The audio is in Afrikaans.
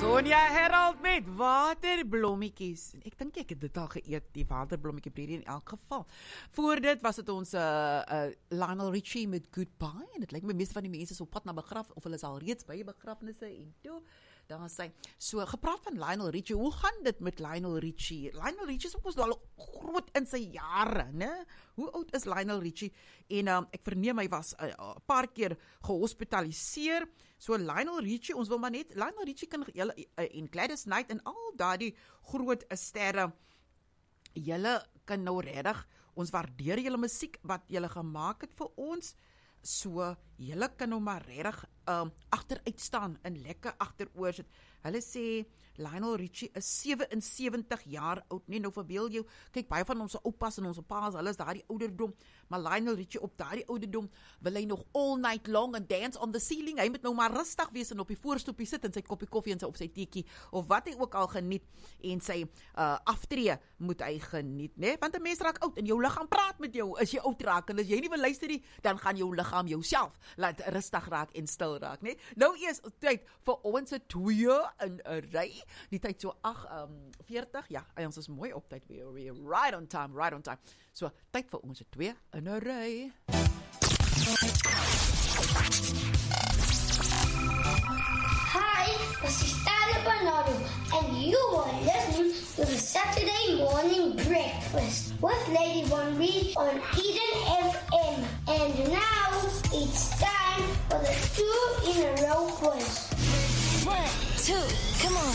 Sonja Herald met waterblommetjies. Ek dink ek het dit al geëet, die waterblommetjie breedie in elk geval. Voor dit was dit ons Lionel Richie met Goodbye. En dit lyk my meeste van die mense is op pad na begraf, of hulle is al reeds by begrafnisse en toe. Dan sê, so gepraat van Lionel Richie, hoe gaan dit met Lionel Richie? Lionel Richie is ook al groot in sy jare, né? Hoe oud is Lionel Richie? En ek verneem hy was 'n paar keer gehospitaliseer. So Lionel Richie, ons wil maar net, Lionel Richie kan julle en Gladys Knight en al daardie groot sterre, julle kan nou regtig, ons waardeer julle musiek wat julle gemaak het vir ons. So, julle kan nou maar regtig agteruit staan en lekker agteroor sit. Hulle sê, Lionel Richie is 77 jaar oud, nee, nou verbeel jou, kyk, baie van ons oupas en ons paas, hulle is daardie ouderdom, maar Lionel Richie op daardie ouderdom, wil hy nog all night long and dance on the ceiling, hy moet nou maar rustig wees en op die voorstoepie sit en sy koppie koffie en sy op sy teekie, of wat hy ook al geniet, en sy aftree moet hy geniet, nee, want 'n mens raak oud, en jou liggaam praat met jou, as jy oud raak, en as jy nie wil luister nie, dan gaan jou liggaam jouself laat rustig raak en stil raak, nee, nou eers tyd vir ons 2 in 'n ry, die tyd so 8:40, ja, ons is mooi op tyd, we're right on time, so tyd vir ons 2 in 'n ry. Hi, this is Tyler Bernardo, and you are listening to the Saturday Morning Breakfast with Lady Von Reed on Eden FM. And now it's time for the 2 in a row quiz. 1, 2, come on.